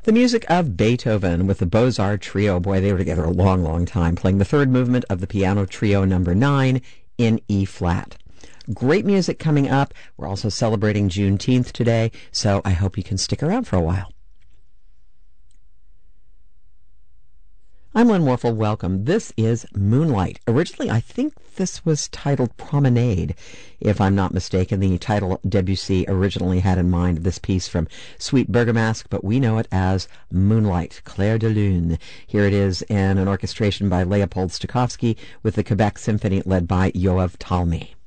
The music of Beethoven with the Beaux-Arts Trio. Boy, they were together a long, long time, playing the third movement of the Piano Trio number 9 in E-flat. Great music coming up. We're also celebrating Juneteenth today, so I hope you can stick around for a while. I'm Lynn Warfel. Welcome. This is Moonlight. Originally, I think this was titled Promenade. If I'm not mistaken, the title Debussy originally had in mind this piece from Sweet Bergamasque, but we know it as Moonlight, Clair de Lune. Here it is in an orchestration by Leopold Stokowski with the Quebec Symphony led by Yoav Talmy.